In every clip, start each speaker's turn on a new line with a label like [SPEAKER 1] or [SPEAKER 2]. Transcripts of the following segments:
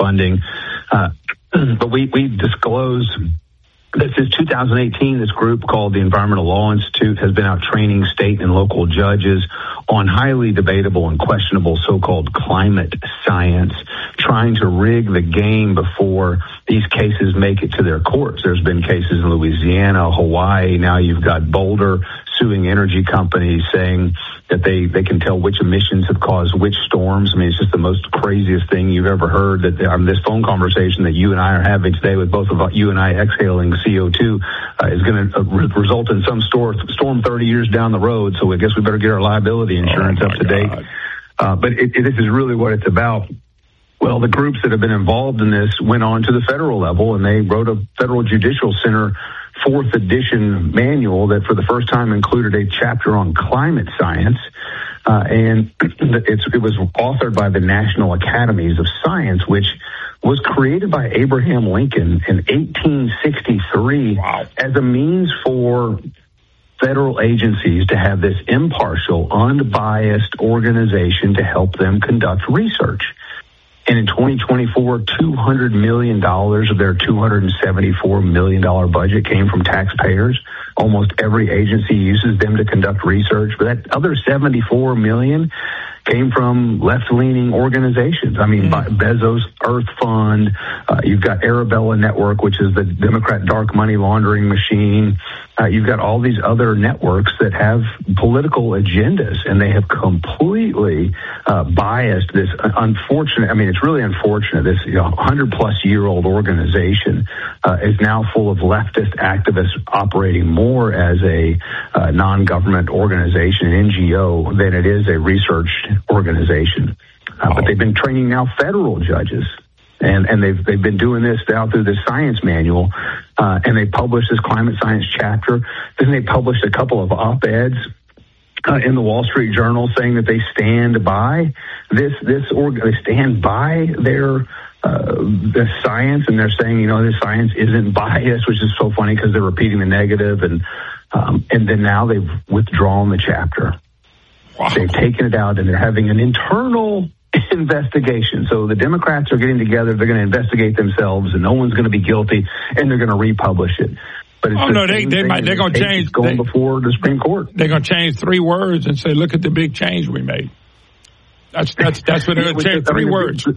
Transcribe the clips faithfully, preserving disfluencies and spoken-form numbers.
[SPEAKER 1] funding. Uh, but we, we disclose that since two thousand eighteen, this group called the Environmental Law Institute has been out training state and local judges on highly debatable and questionable so-called climate science, trying to rig the game before these cases make it to their courts. There's been cases in Louisiana, Hawaii. Now you've got Boulder suing energy companies saying that they, they can tell which emissions have caused which storms. I mean, it's just the most craziest thing you've ever heard. That um, this phone conversation that you and I are having today with both of you and I exhaling C O two uh, is going to uh, re- result in some storm, storm thirty years down the road. So I guess we better get our liability insurance
[SPEAKER 2] oh
[SPEAKER 1] up to
[SPEAKER 2] God.
[SPEAKER 1] date. Uh, but it, it, this is really what it's about. Well, the groups that have been involved in this went on to the federal level, and they wrote a Federal Judicial Center fourth edition manual that for the first time included a chapter on climate science. Uh, and it's, it was authored by the National Academies of Science, which was created by Abraham Lincoln in eighteen sixty-three wow. as a means for federal agencies to have this impartial, unbiased organization to help them conduct research. And in twenty twenty-four, two hundred million dollars of their two hundred seventy-four million dollars budget came from taxpayers. Almost every agency uses them to conduct research, but that other seventy-four million dollars came from left-leaning organizations. I mean, mm. Bezos Earth Fund. Uh, you've got Arabella Network, which is the Democrat dark money laundering machine. Uh, you've got all these other networks that have political agendas, and they have completely uh, biased this unfortunate, I mean, it's really unfortunate. This you know, one hundred plus year old organization uh, is now full of leftist activists operating more as a uh, non-government organization, an N G O, than it is a research organization. Uh, but they've been training now federal judges. And, and they've, they've been doing this now through the science manual, uh, and they published this climate science chapter. Then they published a couple of op-eds, uh, in the Wall Street Journal saying that they stand by this, this, or they stand by their, uh, the science, and they're saying, you know, this science isn't biased, which is so funny because they're repeating the negative, and, um, and then now they've withdrawn the chapter. Wow. They've taken it out, and they're having an internal investigation. So the Democrats are getting together, they're going to investigate themselves, and no one's going to be guilty, and they're going to republish it. But it's
[SPEAKER 2] oh,
[SPEAKER 1] the
[SPEAKER 2] no, they, they might, they're going to change.
[SPEAKER 1] Going
[SPEAKER 2] they,
[SPEAKER 1] before the Supreme Court.
[SPEAKER 2] They're going to change three words and say, look at the big change we made. That's that's that's what they're going to change, three I mean, words.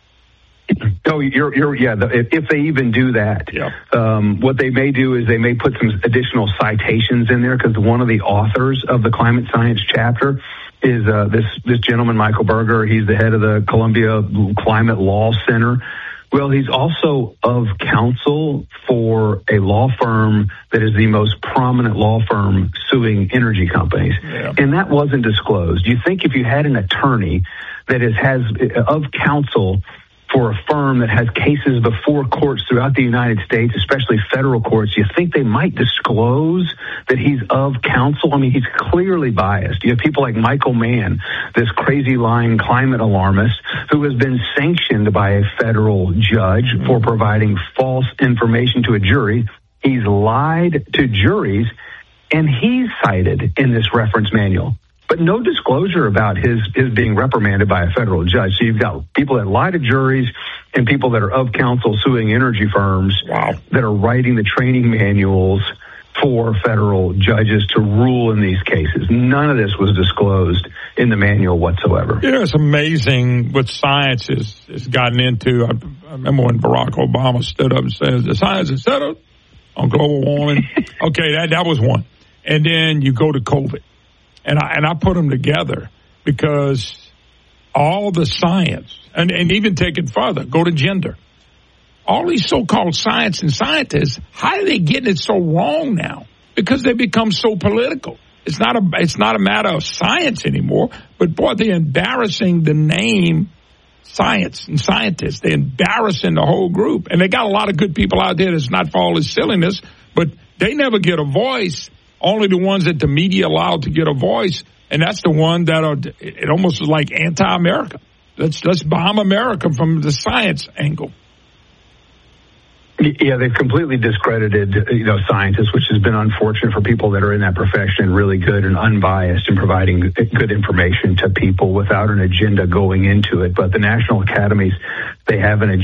[SPEAKER 1] No, you're, you're, yeah, if, if they even do that,
[SPEAKER 2] yeah.
[SPEAKER 1] um, what they may do is they may put some additional citations in there, because one of the authors of the climate science chapter is uh, this this gentleman, Michael Berger. He's the head of the Columbia Climate Law Center. Well, he's also of counsel for a law firm that is the most prominent law firm suing energy companies. Yeah. And that wasn't disclosed. You think if you had an attorney that is has of counsel for a firm that has cases before courts throughout the United States, especially federal courts, you think they might disclose that he's of counsel? I mean, he's clearly biased. You have people like Michael Mann, this crazy lying climate alarmist, who has been sanctioned by a federal judge for providing false information to a jury. He's lied to juries, and he's cited in this reference manual. But no disclosure about his, his being reprimanded by a federal judge. So you've got people that lie to juries and people that are of counsel suing energy firms wow. that are writing the training manuals for federal judges to rule in these cases. None of this was disclosed in the manual whatsoever.
[SPEAKER 2] You know, it's amazing what science has, has gotten into. I, I remember when Barack Obama stood up and says, the science is settled on global warming. Okay, that, that was one. And then you go to COVID. And I, and I put them together because all the science, and, and even take it further, go to gender. All these so-called science and scientists, how are they getting it so wrong now? Because they become so political. It's not a, it's not a matter of science anymore, but boy, they're embarrassing the name science and scientists. They're embarrassing the whole group. And they got a lot of good people out there that's not for all this silliness, but they never get a voice. Only the ones that the media allowed to get a voice, and that's the one that are, it almost is like anti-America. Let's let's bomb America from the science angle.
[SPEAKER 1] Yeah, they've completely discredited, you know, scientists, which has been unfortunate for people that are in that profession, really good and unbiased in providing good information to people without an agenda going into it. But the national academies, they have an agenda.